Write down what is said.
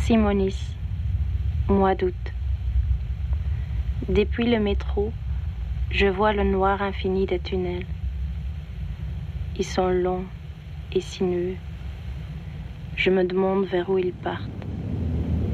Simonis, mois d'août. Depuis le métro, je vois le noir infini des tunnels. Ils sont longs et sinueux. Je me demande vers où ils partent.